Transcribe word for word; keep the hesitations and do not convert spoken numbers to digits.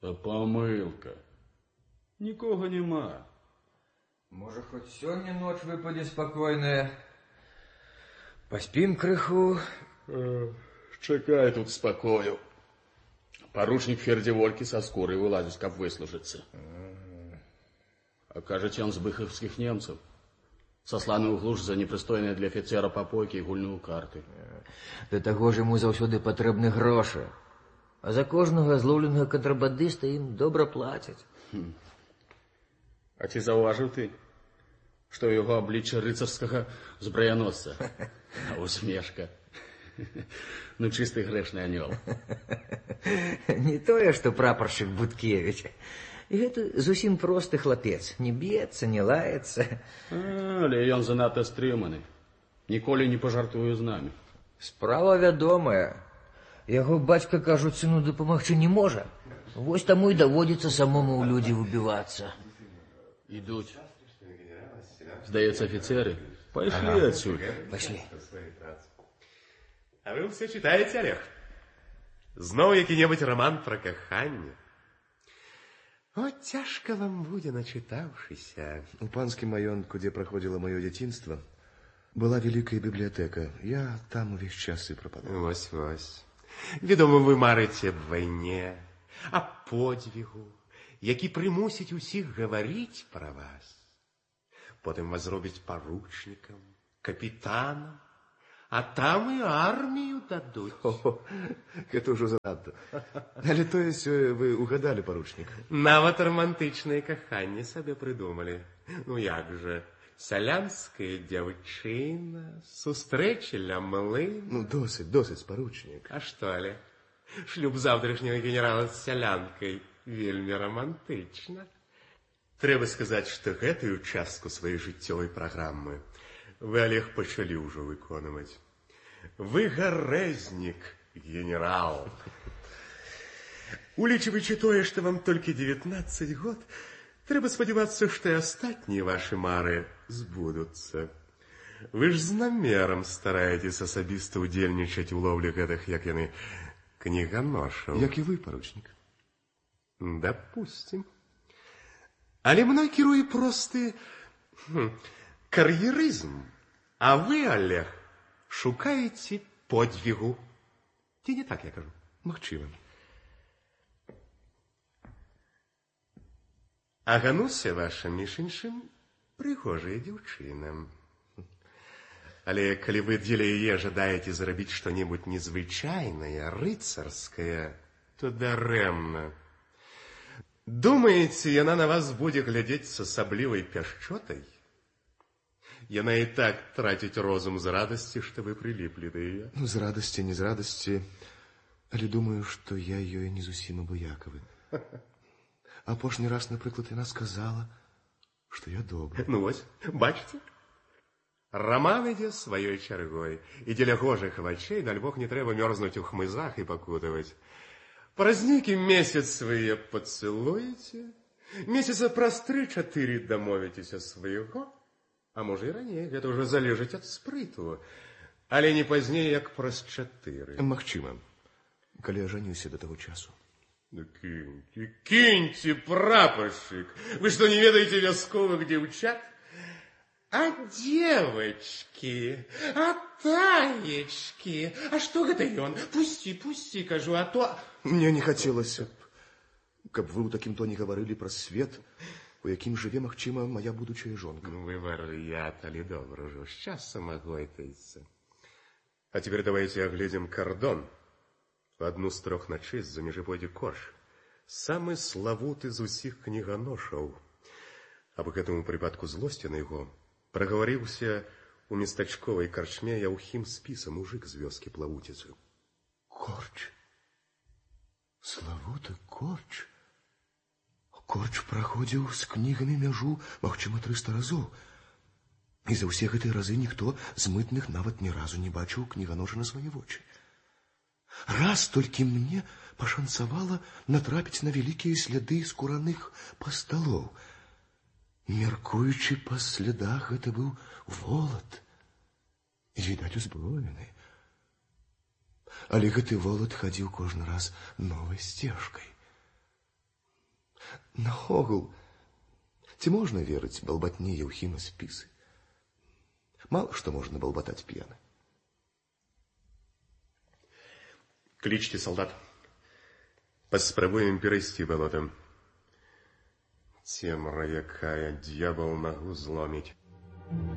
Та помилка. Нікого нема. Може, хоч сьогодні ноч випаде спокійна. Поспім криху. Чекай тут спокою. Поручник Фердивольки со скорой вылазит, как выслужиться. А кажется, он с быховских немцев. Сосланы ў глуш за непристойные для офицера попойки и гульную карты. До того ж ему заўсёды патрэбны грошы. А за кожного зловленого контрабандиста им добро платят. Хм. А ці заўважыў ты, что у его обличье рыцарского зброяносца? А усмешка. Ну, чистый грешный анёл. Не тое, что прапорщик Буткевич. Гэта зусім просты хлапец. Не б'ецца, не лаецца. Але ён занадта стрыманы. Ніколі не пажартуе з намі. Справа вядомая. Яго бацька, кажуць, сыну дапамагчы не можа. Вось таму і даводзіцца самому ў людзі выбівацца. Ідуць. Здаецца, офицеры. Пошли ага. Отсюда. Пошли. А вы все читаете, Олег? Знову який-небудь роман про кохання? О, тяжко вам буде, начитавшися. У панскім маёнтку, где проходило мое детинство, была великая библиотека. Я там увесь час и пропадал. Вось-вось. Відомо, ви марите об войне, о подвигу, які примусить усіх говорить про вас. Потім вас зробить поручником, капитаном, а там и армию дадут. О, это уже занадто. Але то есть вы угадали, поручник? Нават романтичное кохання себе придумали. Ну як же, селянская девчина, сустреча ля млин. Ну, досить, досить, поручник. А что ли? Шлюб завтрашнего генерала с селянкой вельми романтично. Треба сказать, что гэтую частку своей жыццёвай программы вы, Олег, пачалі ўжо выконваць. Вы гарэзнік, генерал. Улічваючы тое, што вам толькі девятнадцать год, трэба спадзявацца, што і астатнія вашы мары збудуцца. Вы ж з намерам стараетесь асабіста ўдзельнічаць у лоўлі гэтых, як яны, кніганошаў. Як і вы, поручник. Допустим. Але мной кіруе просты хм, кар'ерызм. А вы, Олег, шукаете подвигу. Ці не так я кажу? Магчыма. А гануся ваша, між іншым, прыгожая дзяўчына. Але калі вы дзеля яе жадаеце зрабіць што-небудзь незвычайнае, рыцарскае, то дарэмна. Думаете, яна на вас будзе глядзець с асаблівай пяшчотай? Яна і так траціць розум з радасці, што вы приліплі да яе. Ну, з радасці, не з радасці, але думаю, што я ёй не зусім абыякавы. Апошні раз, напрыклад, яна сказала, што я добры. Ну вось, бачыце? Роман ідзе сваёй чаргой, і дзеля гожых вачэй, дальбог, не трэба мёрзнуць у хмызах і пакутаваць. Праз нейкі месяц вы яе пацэлуеце, месяца праз тры-чатыры дамовіцеся свайго, а можа і раней, гэта ўжо залежыць ад спрыту, але не пазней, як праз чатыры. Магчыма, калі я жанюся до таго часу. Ну, киньте, киньте, прапорщик, вы что, не ведаете вясковых девчат? А девочки, а таечки, а что гэта ён? Пусти, пусти, кажу, а то... Мне не хацелася б, каб вы ў такім тоне гаварылі пра свет, у якім жыве, магчыма, моя будучая жонка. Ну, вы вар'ят, але добра ўжо, з часам агойтаецца. А теперь давайте оглядим кордон. В одну з трох ночей з-за межы пойдзе корж. Самы славуты з усіх кніганошаў. Аб гэтаму прыпадку злосці на яго прагаварыўся у местачковай карчме Яўхім Спіса, мужик з вёскі Плавуціцы. Корч. Славуты корч. Корч праходзіў з кнігамі мяжу, магчыма, трыста разоў. І за ўсе гэтыя разы ніхто з мытных нават ні разу не бачыў кніганоша на свае вочы. Раз толькі мне пашанцавала натрапіць на вялікія сляды скураных пасталоў. Меркуючы па слядах, гэта быў волат. Відаць, узброены. Але гэты волат хадзіў кожны раз новай сцежкай. Наогул, ці можна верыць балбатне Яўхіма Спісы? Мало што можна балбатаць п'яны. Кличьте солдат. Паспрабуем перайсці балотам. Цемра якая, д'ябал нагу зломіць.